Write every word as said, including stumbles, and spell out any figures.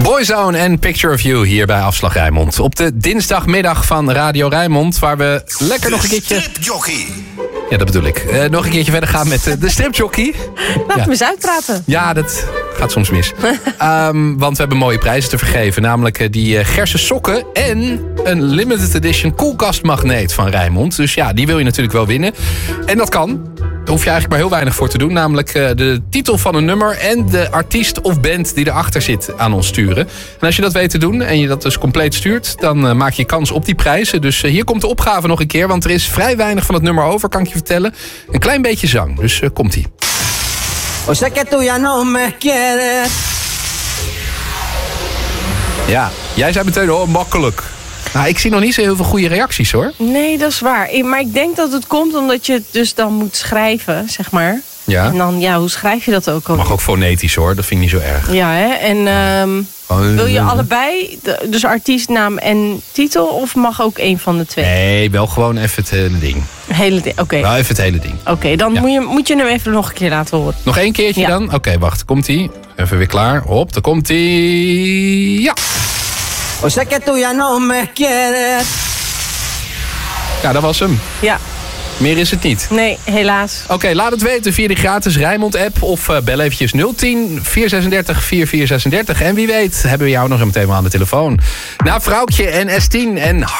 Boyzone en Picture of You hier bij Afslag Rijnmond. Op de dinsdagmiddag van Radio Rijnmond, waar we lekker nog een keertje... Stripjockey. Ja, dat bedoel ik. Uh, nog een keertje verder gaan met uh, de stripjockey. Laat ja. hem eens uitpraten. Ja, dat gaat soms mis. um, want we hebben mooie prijzen te vergeven. Namelijk uh, die uh, Gerse sokken en een limited edition koelkastmagneet van Rijnmond. Dus ja, die wil je natuurlijk wel winnen. En dat kan. Daar hoef je eigenlijk maar heel weinig voor te doen. Namelijk uh, de titel van een nummer en de artiest of band die erachter zit aan ons sturen. En als je dat weet te doen en je dat dus compleet stuurt, dan uh, maak je kans op die prijzen. Dus uh, hier komt de opgave nog een keer, want er is vrij weinig van het nummer over, kan ik je vertellen. Een klein beetje zang, dus uh, komt-ie. O sea que tú ya no me quieres. Ja, jij zei meteen, oh, makkelijk. Nou, ik zie nog niet zo heel veel goede reacties, hoor. Nee, dat is waar. Maar ik denk dat het komt omdat je het dus dan moet schrijven, zeg maar. Ja. En dan, ja, hoe schrijf je dat ook? Al? Mag ook fonetisch, hoor. Dat vind ik niet zo erg. Ja, hè? En um, oh, wil je allebei, dus artiestnaam en titel, of mag ook één van de twee? Nee, wel gewoon even het hele ding. Hele ding, oké. Wel even het hele ding. Oké, okay, dan ja. moet, je, moet je hem even nog een keer laten horen. Nog één keertje ja. dan? Oké, okay, wacht. Komt-ie. Even weer klaar. Hop, daar komt-ie. Ja. O sea que tú ya no me quieres. Ja, dat was hem. Ja. Meer is het niet. Nee, helaas. Oké, okay, laat het weten via de gratis Rijnmond-app. Of uh, bel eventjes nul tien, vier zesendertig, vierentveertig zesendertig. En wie weet hebben we jou nog zo meteen wel aan de telefoon. Nou, Vrouwtje en S tien en